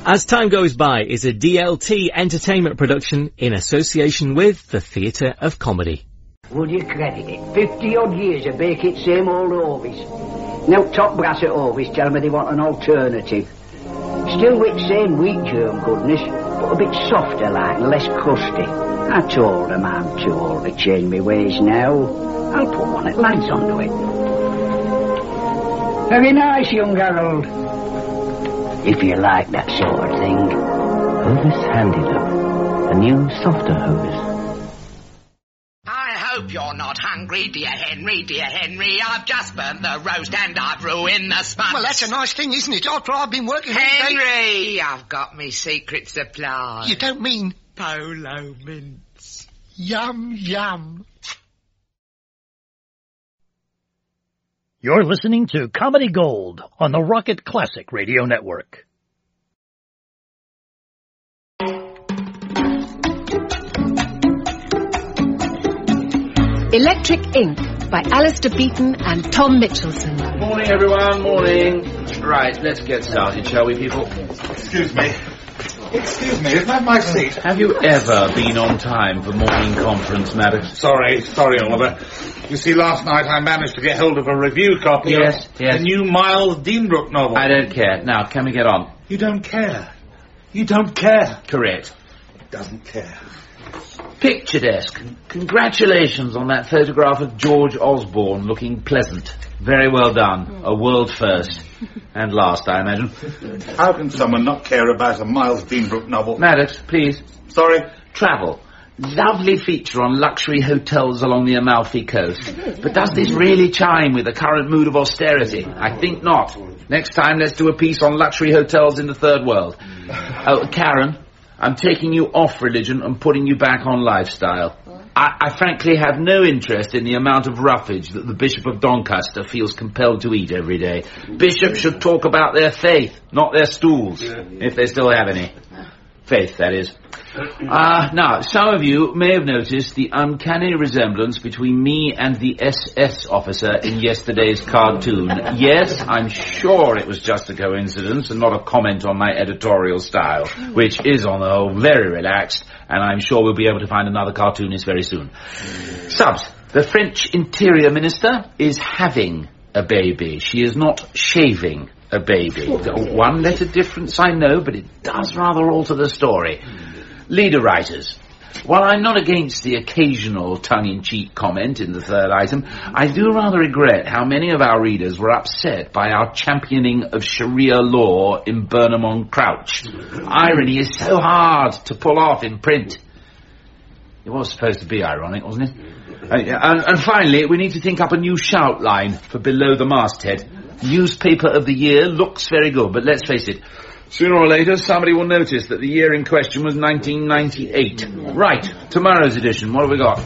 As Time Goes By is a DLT entertainment production in association with the Theatre of Comedy. Would you credit it? 50-odd years of baking same old Ovis. Now top brass at Ovis tell me they want an alternative. Still with same wheat germ goodness, but a bit softer like and less crusty. I told them I'm too old to change my ways now. I'll put one at lads onto it. Very nice, young Harold. If you like that sort of thing. Hovis handed up a new, softer Hovis. I hope you're not hungry, dear Henry, dear Henry. I've just burnt the roast and I've ruined the sponge. Well, that's a nice thing, isn't it? After I've been working all day... Henry, I've got me secret supply. You don't mean... Polo mints. Yum, yum. You're listening to Comedy Gold on the Rocket Classic Radio Network. Electric Ink by Alistair Beaton and Tom Mitchelson. Morning, everyone, morning. Right, let's get started, shall we, people? Excuse me, is that my seat? Have you ever been on time for morning conference, Maddox? Sorry, Oliver. You see, last night I managed to get hold of a review copy of the new Miles Deanbrook novel. I don't care. Now, can we get on? You don't care. You don't care. Correct. Doesn't care. Picture desk. Congratulations on that photograph of George Osborne looking pleasant. Very well done. A world first. And last, I imagine. How can someone not care about a Miles Deanbrook novel? Maddox, please. Sorry? Travel. Lovely feature on luxury hotels along the Amalfi Coast. But does this really chime with the current mood of austerity? I think not. Next time, let's do a piece on luxury hotels in the third world. Oh, Karen, I'm taking you off religion and putting you back on lifestyle. I frankly have no interest in the amount of roughage that the Bishop of Doncaster feels compelled to eat every day. Bishops should talk about their faith, not their stools, if they still have any. Faith, that is. Now, some of you may have noticed the uncanny resemblance between me and the SS officer in yesterday's cartoon. Yes, I'm sure it was just a coincidence and not a comment on my editorial style, which is, on the whole, very relaxed, and I'm sure we'll be able to find another cartoonist very soon. Subs, the French Interior Minister is having a baby. She is not shaving a baby. One letter difference, I know, but it does rather alter the story. Leader writers. While I'm not against the occasional tongue-in-cheek comment in the third item, I do rather regret how many of our readers were upset by our championing of Sharia law in Burnham-on-Crouch. Irony is so hard to pull off in print. It was supposed to be ironic, wasn't it? And finally, we need to think up a new shout line for Below the Masthead. Newspaper of the year looks very good, but let's face it, sooner or later somebody will notice that the year in question was 1998. Right, tomorrow's edition, what have we got?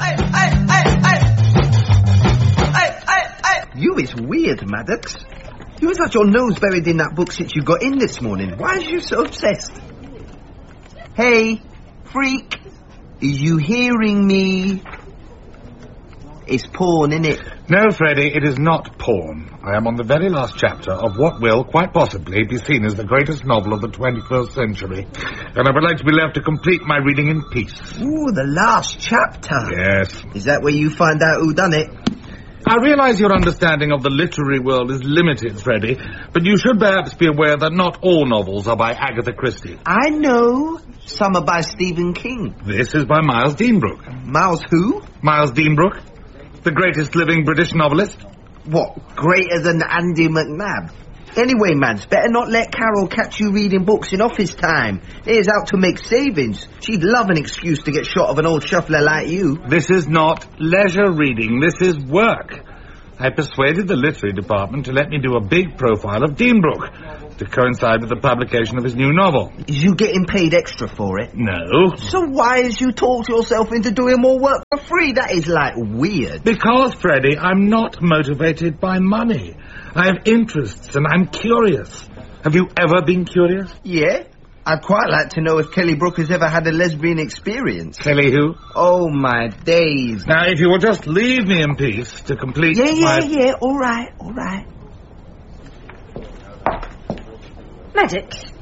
You is weird, Maddox. You has had your nose buried in that book since you got in this morning. Why is you so obsessed? Hey, freak, is you hearing me? It's porn, innit? No, Freddy, it is not porn. I am on the very last chapter of what will, quite possibly, be seen as the greatest novel of the 21st century. And I would like to be left to complete my reading in peace. Ooh, the last chapter. Yes. Is that where you find out who done it? I realise your understanding of the literary world is limited, Freddy, but you should perhaps be aware that not all novels are by Agatha Christie. I know. Some are by Stephen King. This is by Miles Deanbrook. Miles who? Miles Deanbrook. The greatest living British novelist. What, greater than Andy McNab? Anyway, mans, better not let Carol catch you reading books in office time. Here's out to make savings. She'd love an excuse to get shot of an old shuffler like you. This is not leisure reading, this is work. I persuaded the literary department to let me do a big profile of Deanbrook to coincide with the publication of his new novel. Is you getting paid extra for it? No. So why is you talk yourself into doing more work for free? That is, like, weird. Because, Freddy, I'm not motivated by money. I have interests and I'm curious. Have you ever been curious? Yeah. I'd quite like to know if Kelly Brook has ever had a lesbian experience. Kelly who? Oh, my days. Now, if you will just leave me in peace to complete Yeah, all right. Maddox,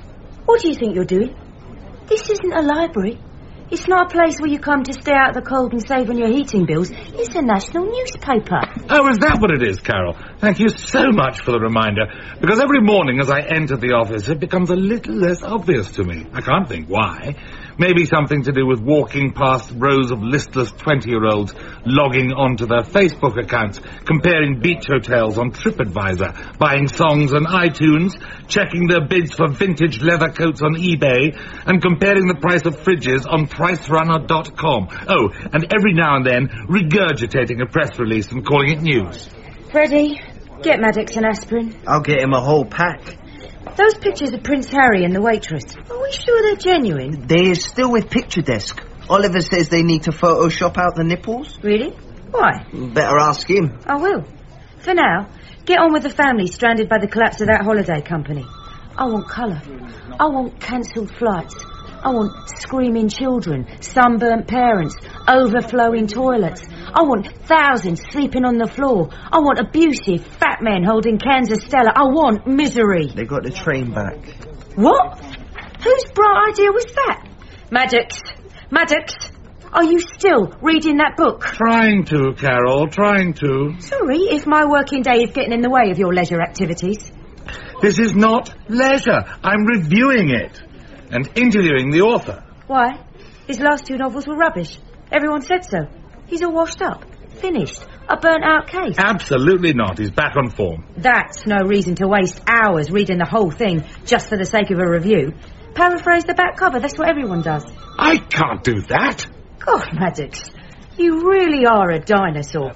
What do you think you're doing? This isn't a library. It's not a place where you come to stay out the cold and save on your heating bills. It's a national newspaper. Oh, is that what it is, Carol? Thank you so much for the reminder. Because every morning as I enter the office, it becomes a little less obvious to me. I can't think why. Maybe something to do with walking past rows of listless 20-year-olds logging onto their Facebook accounts, comparing beach hotels on TripAdvisor, buying songs on iTunes, checking their bids for vintage leather coats on eBay, and comparing the price of fridges on PriceRunner.com. Oh, and every now and then regurgitating a press release and calling it news. Freddie, get Maddox an aspirin. I'll get him a whole pack. Those pictures of Prince Harry and the waitress, are we sure they're genuine? They're still with Picture Desk. Oliver says they need to Photoshop out the nipples. Really? Why? Better ask him. I will. For now, get on with the family stranded by the collapse of that holiday company. I want colour. I want cancelled flights. I want screaming children, sunburnt parents, overflowing toilets. I want thousands sleeping on the floor. I want abusive fat men holding cans of Stella. I want misery. They got the train back. What? Whose bright idea was that? Maddox, are you still reading that book? Trying to, Carol, trying to. Sorry if my working day is getting in the way of your leisure activities. This is not leisure. I'm reviewing it. And interviewing the author. Why? His last 2 novels were rubbish. Everyone said so. He's all washed up. Finished. A burnt-out case. Absolutely not. He's back on form. That's no reason to waste hours reading the whole thing just for the sake of a review. Paraphrase the back cover. That's what everyone does. I can't do that. God, Maddox, you really are a dinosaur.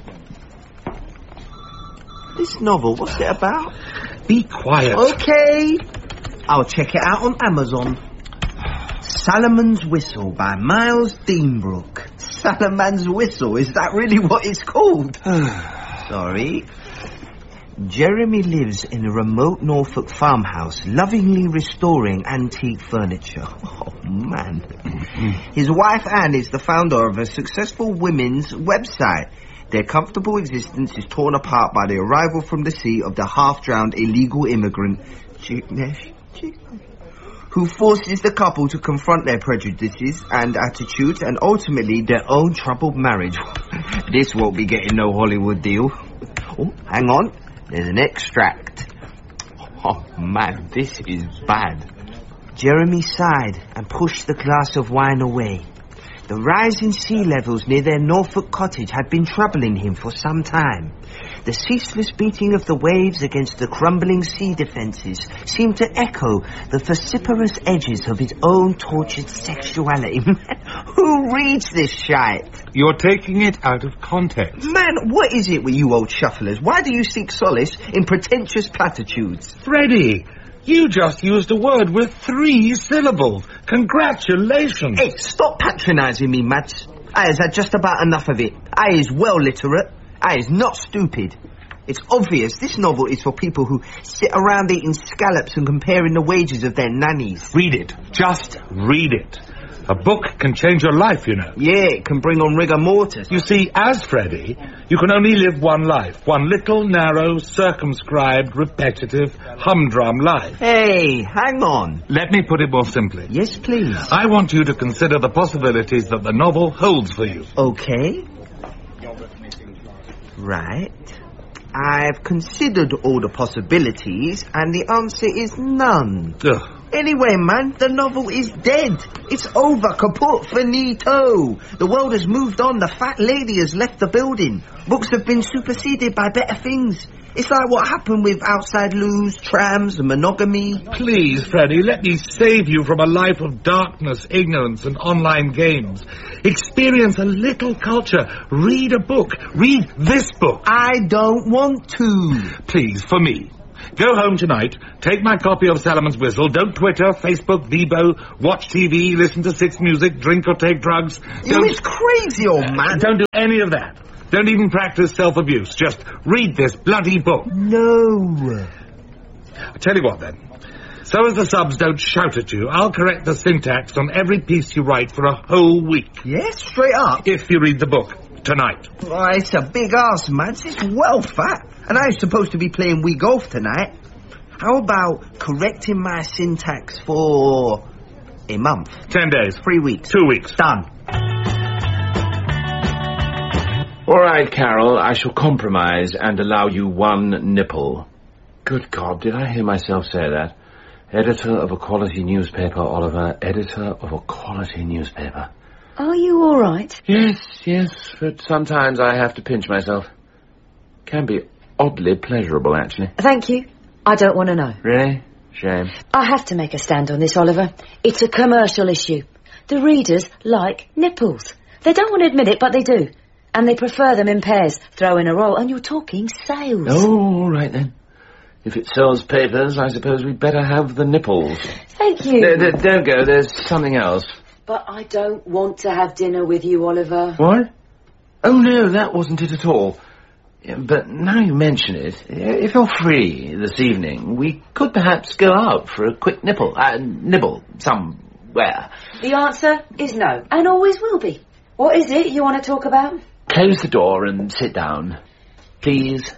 This novel, what's it about? Be quiet. Okay. I'll check it out on Amazon. Salaman's Whistle by Miles Deanbrook. Salaman's Whistle, is that really what it's called? Sorry. Jeremy lives in a remote Norfolk farmhouse, lovingly restoring antique furniture. Oh, man. His wife, Anne, is the founder of a successful women's website. Their comfortable existence is torn apart by the arrival from the sea of the half-drowned illegal immigrant, who forces the couple to confront their prejudices and attitudes and ultimately their own troubled marriage. This won't be getting no Hollywood deal. Oh, hang on. There's an extract. Oh, man, this is bad. Jeremy sighed and pushed the glass of wine away. The rising sea levels near their Norfolk cottage had been troubling him for some time. The ceaseless beating of the waves against the crumbling sea defences seemed to echo the vociferous edges of his own tortured sexuality. Who reads this shite? You're taking it out of context. Man, what is it with you old shufflers? Why do you seek solace in pretentious platitudes? Freddie, you just used a word with 3 syllables. Congratulations. Hey, stop patronising me, Mads. I has had just about enough of it. I is well literate. I is not stupid. It's obvious this novel is for people who sit around eating scallops and comparing the wages of their nannies. Read it. Just read it. A book can change your life, you know. Yeah, it can bring on rigor mortis. You see, as Freddie, you can only live one life. One little, narrow, circumscribed, repetitive, humdrum life. Hey, hang on. Let me put it more simply. Yes, please. I want you to consider the possibilities that the novel holds for you. Okay. Right. I've considered all the possibilities, and the answer is none. Ugh. Anyway, man, the novel is dead. It's over, kaput, finito. The world has moved on. The fat lady has left the building. Books have been superseded by better things. It's like what happened with outside loos, trams, and monogamy. Please, Freddie, let me save you from a life of darkness, ignorance, and online games. Experience a little culture. Read a book. Read this book. I don't want to. Please, for me. Go home tonight, take my copy of Salaman's Whistle, don't Twitter, Facebook, Vibo, watch TV, listen to 6 Music, drink or take drugs. You is crazy, old man. Don't do any of that. Don't even practice self-abuse. Just read this bloody book. No. I'll tell you what, then. So as the subs don't shout at you, I'll correct the syntax on every piece you write for a whole week. Yes, straight up. If you read the book tonight. Oh, it's a big ass, man. It's well fat. And I'm supposed to be playing Wii golf tonight. How about correcting my syntax for a month? 10 days. 3 weeks. 2 weeks. Done. All right, Carol, I shall compromise and allow you 1 nipple. Good God, did I hear myself say that? Editor of a quality newspaper, Oliver. Editor of a quality newspaper. Are you all right? Yes, but sometimes I have to pinch myself. Can be oddly pleasurable, actually. Thank you. I don't want to know. Really? Shame. I have to make a stand on this, Oliver. It's a commercial issue. The readers like nipples. They don't want to admit it, but they do. And they prefer them in pairs. Throw in a roll, and you're talking sales. Oh, all right then. If it sells papers, I suppose we'd better have the nipples. Thank you. Don't go, there's something else. But I don't want to have dinner with you, Oliver. What? Oh, no, that wasn't it at all. But now you mention it, if you're free this evening, we could perhaps go out for a quick nibble somewhere. The answer is no, and always will be. What is it you want to talk about? Close the door and sit down, please.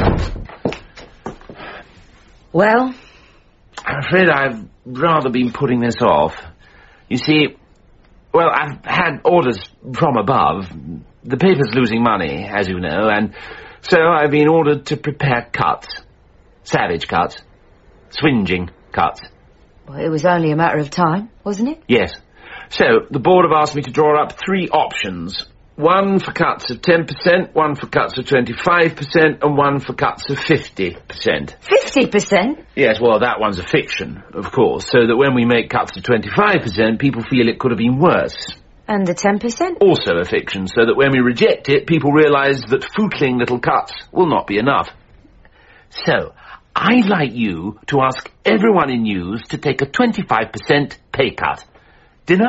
Well? I'm afraid I've rather been putting this off. You see, well, I've had orders from above. The paper's losing money, as you know, and so I've been ordered to prepare cuts. Savage cuts. Swinging cuts. Well, it was only a matter of time, wasn't it? Yes. So, the board have asked me to draw up 3 options. 1 for cuts of 10%, 1 for cuts of 25%, and 1 for cuts of 50%. 50%? Yes, well, that one's a fiction, of course, so that when we make cuts of 25%, people feel it could have been worse. And the 10%? Also a fiction, so that when we reject it, people realise that footling little cuts will not be enough. So, I'd like you to ask everyone in news to take a 25% pay cut. Dinner?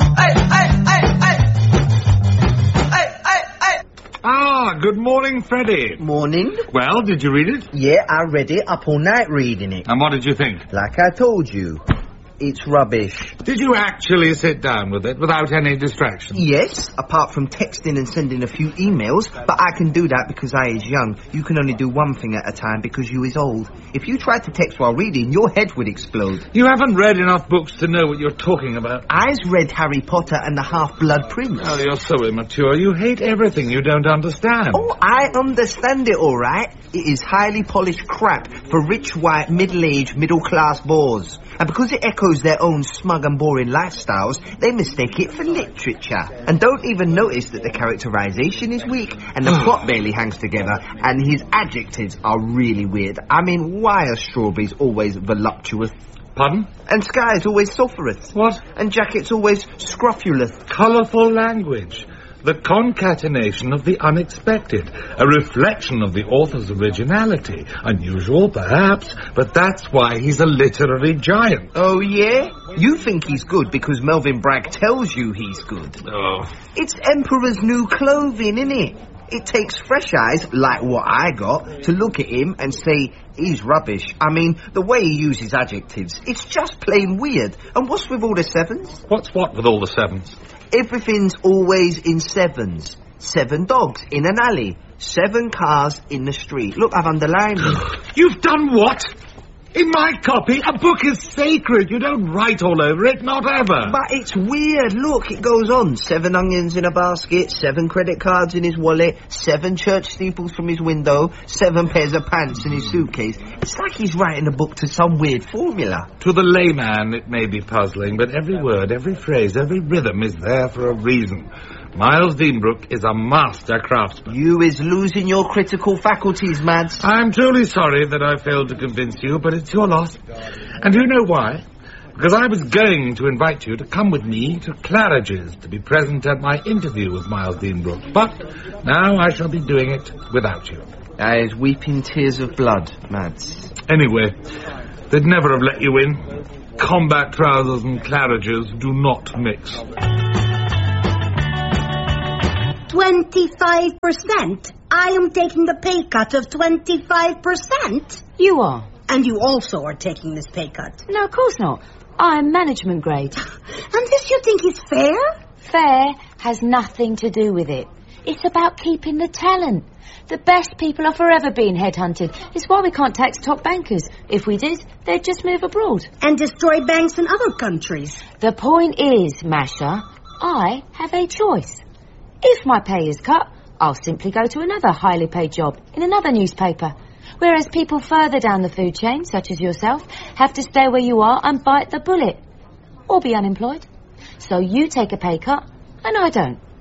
Ah, good morning, Freddie. Morning. Well, did you read it? Yeah, I read it, up all night reading it. And what did you think? Like I told you, it's rubbish. Did you actually sit down with it without any distraction? Yes, apart from texting and sending a few emails, but I can do that because I is young. You can only do one thing at a time because you is old. If you tried to text while reading, your head would explode. You haven't read enough books to know what you're talking about. I's read Harry Potter and the Half-Blood Prince. Oh, you're so immature. You hate everything you don't understand. Oh, I understand it, all right. It is highly polished crap for rich, white, middle-aged, middle-class bores. And because it echoes their own smug and boring lifestyles, they mistake it for literature. And don't even notice that the characterization is weak, and the plot barely hangs together, and his adjectives are really weird. I mean, why are strawberries always voluptuous? Pardon? And skies always sulphurous. What? And jackets always scrofulous. Colourful language. The concatenation of the unexpected. A reflection of the author's originality. Unusual, perhaps, but that's why he's a literary giant. Oh, yeah? You think he's good because Melvin Bragg tells you he's good. Oh. It's Emperor's new clothing, innit? It takes fresh eyes, like what I got, to look at him and say, he's rubbish. I mean, the way he uses adjectives, it's just plain weird. And what's with all the sevens? What's what with all the sevens? Everything's always in sevens. 7 dogs in an alley. 7 cars in the street. Look, I've underlined it. You've done what? In my copy, a book is sacred. You don't write all over it, not ever. But it's weird. Look, it goes on. 7 onions in a basket, 7 credit cards in his wallet, 7 church steeples from his window, 7 pairs of pants in his suitcase. It's like he's writing a book to some weird formula. To the layman, it may be puzzling, but every word, every phrase, every rhythm is there for a reason. Miles Deanbrook is a master craftsman. You is losing your critical faculties, Mads. I'm truly sorry that I failed to convince you, but it's your loss. And do you know why? Because I was going to invite you to come with me to Claridge's to be present at my interview with Miles Deanbrook. But now I shall be doing it without you. I is weeping tears of blood, Mads. Anyway, they'd never have let you in. Combat trousers and Claridge's do not mix. 25%? I am taking a pay cut of 25%? You are. And you also are taking this pay cut? No, of course not. I'm management grade. And this you think is fair? Fair has nothing to do with it. It's about keeping the talent. The best people are forever being headhunted. It's why we can't tax top bankers. If we did, they'd just move abroad. And destroy banks in other countries. The point is, Masha, I have a choice. If my pay is cut, I'll simply go to another highly paid job in another newspaper. Whereas people further down the food chain, such as yourself, have to stay where you are and bite the bullet. Or be unemployed. So you take a pay cut, and I don't.